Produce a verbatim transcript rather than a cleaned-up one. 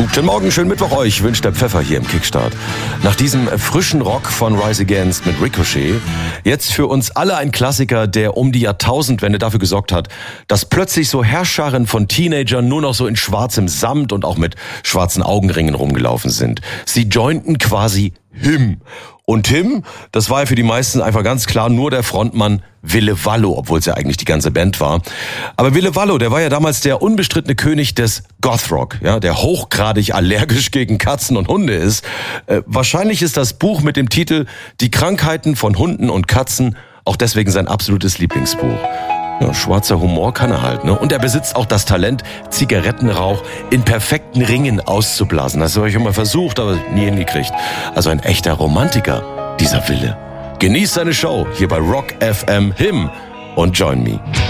Guten Morgen, schönen Mittwoch euch, wünscht der Pfeffer hier im Kickstart. Nach diesem frischen Rock von Rise Against mit Ricochet, jetzt für uns alle ein Klassiker, der um die Jahrtausendwende dafür gesorgt hat, dass plötzlich so Herrscharen von Teenagern nur noch so in schwarzem Samt und auch mit schwarzen Augenringen rumgelaufen sind. Sie jointen quasi Him. Und Him, das war ja für die meisten einfach ganz klar nur der Frontmann Ville Valo, obwohl es ja eigentlich die ganze Band war. Aber Ville Valo, der war ja damals der unbestrittene König des Gothrock, ja, der hochgradig allergisch gegen Katzen und Hunde ist. Äh, wahrscheinlich ist das Buch mit dem Titel Die Krankheiten von Hunden und Katzen auch deswegen sein absolutes Lieblingsbuch. Ja, schwarzer Humor kann er halt, ne? Und er besitzt auch das Talent, Zigarettenrauch in perfekten Ringen auszublasen. Das habe ich immer versucht, aber nie hingekriegt. Also ein echter Romantiker, dieser Wille. Genießt seine Show hier bei Rock F M, Him und Join Me.